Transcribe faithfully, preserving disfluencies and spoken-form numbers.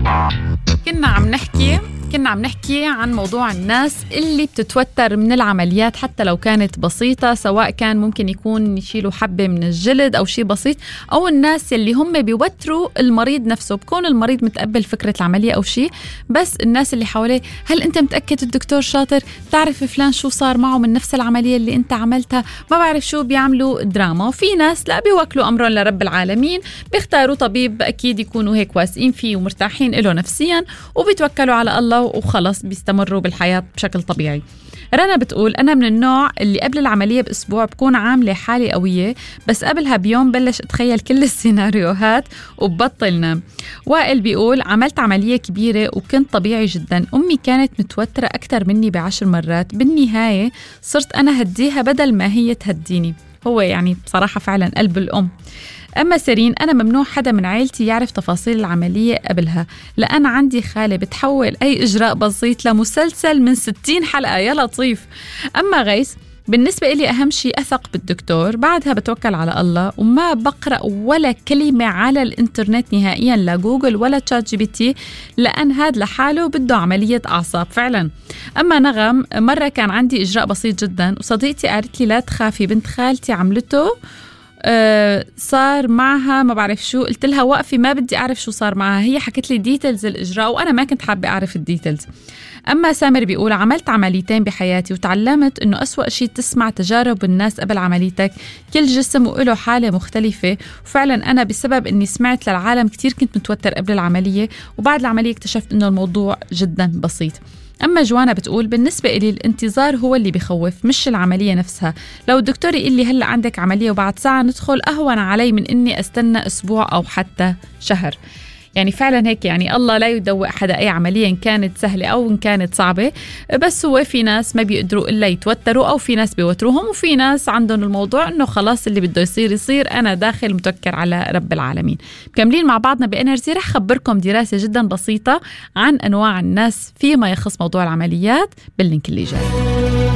كنا عم نحكي كنا عم نحكي عن موضوع الناس اللي بتتوتر من العمليات حتى لو كانت بسيطة، سواء كان ممكن يكون يشيلوا حبة من الجلد أو شيء بسيط، أو الناس اللي هم بيوتروا المريض نفسه. بكون المريض متقبل فكرة العملية أو شيء، بس الناس اللي حواليه، هل أنت متأكد الدكتور شاطر؟ تعرف فلان شو صار معه من نفس العملية اللي أنت عملتها؟ ما بعرف شو، بيعملوا دراما. وفي ناس لا، بيوكلوا أمرهم لرب العالمين، بيختاروا طبيب أكيد يكونوا هيك واثقين فيه ومرتاحين له نفسيا، وبيتوكلوا على الله وخلص بيستمروا بالحياة بشكل طبيعي. رنا بتقول أنا من النوع اللي قبل العملية بأسبوع بكون عاملة حالي قوية، بس قبلها بيوم بلش أتخيل كل السيناريوهات وببطل نام. وائل بيقول عملت عملية كبيرة وكنت طبيعي جدا، أمي كانت متوترة أكتر مني بعشر مرات، بالنهاية صرت أنا هديها بدل ما هي تهديني. هو يعني بصراحة فعلا قلب الأم. أما سيرين، أنا ممنوع حدا من عائلتي يعرف تفاصيل العملية قبلها، لأن عندي خالة بتحول أي إجراء بسيط لمسلسل من ستين حلقة، يا لطيف. أما غيث، بالنسبة إلي أهم شيء أثق بالدكتور، بعدها بتوكل على الله، وما بقرأ ولا كلمة على الإنترنت نهائيا، لا جوجل ولا تشات جي بي تي، لأن هاد لحاله بده عملية أعصاب فعلا. أما نغم، مرة كان عندي إجراء بسيط جدا وصديقتي قالت لي لا تخافي، بنت خالتي عملته أه صار معها ما بعرف شو. قلت لها وقفي، ما بدي أعرف شو صار معها، هي حكت لي ديتيلز الإجراء وأنا ما كنت حابة أعرف الديتيلز. أما سامر بيقول عملت عمليتين بحياتي وتعلمت إنه أسوأ شيء تسمع تجارب الناس قبل عمليتك، كل جسم وله حالة مختلفة. وفعلا أنا بسبب إني سمعت للعالم كتير كنت متوتر قبل العملية، وبعد العملية اكتشفت إنه الموضوع جدا بسيط. أما جوانا بتقول بالنسبة إلي الانتظار هو اللي بيخوف، مش العملية نفسها. لو الدكتور يقول لي هلأ عندك عملية وبعد ساعة ندخل، أهون علي من إني أستنى أسبوع أو حتى شهر. يعني فعلا هيك، يعني الله لا يدوق حدا أي عملية إن كانت سهلة أو إن كانت صعبة، بس هو في ناس ما بيقدروا إلا يتوتروا، أو في ناس بيوتروهم، وفي ناس عندهم الموضوع إنه خلاص اللي بده يصير يصير، أنا داخل متوكل على رب العالمين. مكملين مع بعضنا بإنرجي. رح خبركم دراسة جدا بسيطة عن أنواع الناس فيما يخص موضوع العمليات باللينك اللي جاي.